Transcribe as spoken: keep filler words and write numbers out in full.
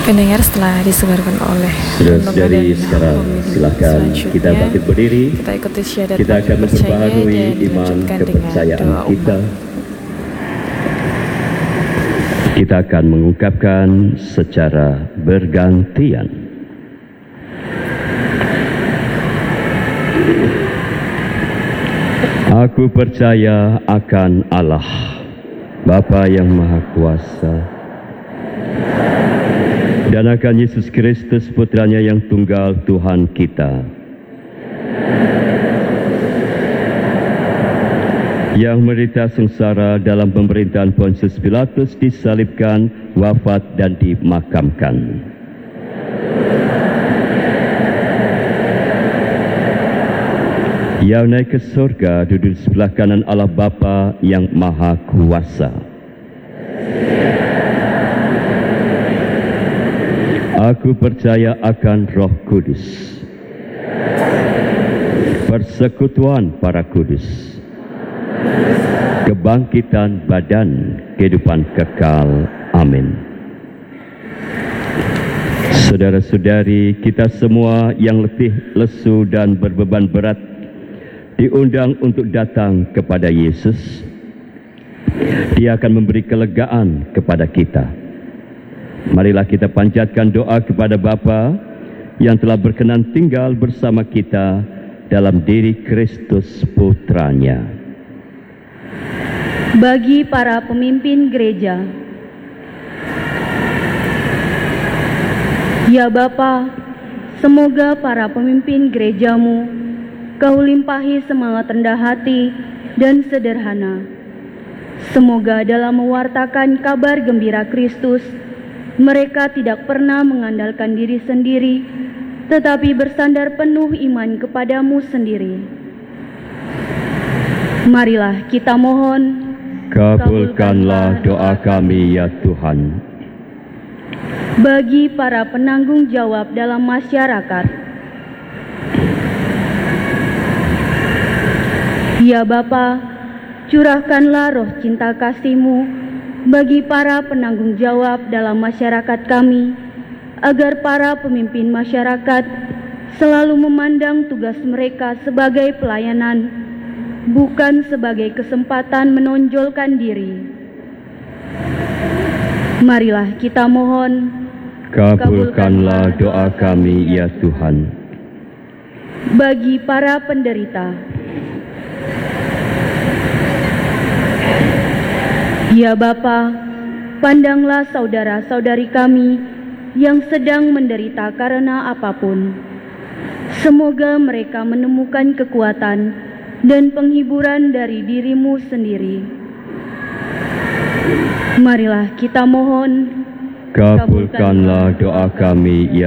Pendengar, setelah disegarkan oleh saudara-saudari, sekarang silakan kita bangkit berdiri. Kita ikuti syahadat Kita akan memperbaharui iman kepercayaan kita. Kita akan mengungkapkan secara bergantian. Aku percaya akan Allah, Bapa yang Maha Kuasa, dan akan Yesus Kristus, Putranya yang tunggal, Tuhan kita, yang menderita sengsara dalam pemerintahan Pontius Pilatus, disalibkan, wafat dan dimakamkan. Yang naik ke surga, duduk di sebelah kanan Allah Bapa yang Maha Kuasa. Aku percaya akan Roh Kudus, persekutuan para kudus, kebangkitan badan, kehidupan kekal. Amin. Saudara-saudari, kita semua yang letih, lesu dan berbeban berat diundang untuk datang kepada Yesus. Dia akan memberi kelegaan kepada kita. Marilah kita panjatkan doa kepada Bapa yang telah berkenan tinggal bersama kita dalam diri Kristus Putranya. Bagi para pemimpin gereja, ya Bapa, semoga para pemimpin gerejamu Kau limpahi semangat rendah hati dan sederhana. Semoga dalam mewartakan kabar gembira Kristus, mereka tidak pernah mengandalkan diri sendiri, tetapi bersandar penuh iman kepadamu sendiri. Marilah kita mohon, kabulkanlah doa kami ya Tuhan. Bagi para penanggung jawab dalam masyarakat, ya Bapa, curahkanlah roh cinta kasih-Mu bagi para penanggung jawab dalam masyarakat kami, agar para pemimpin masyarakat selalu memandang tugas mereka sebagai pelayanan, bukan sebagai kesempatan menonjolkan diri. Marilah kita mohon, kabulkanlah doa kami ya Tuhan. Bagi para penderita, ya Bapa, pandanglah saudara-saudari kami yang sedang menderita karena apapun. Semoga mereka menemukan kekuatan dan penghiburan dari diri-Mu sendiri. Marilah kita mohon, kabulkanlah doa kami ya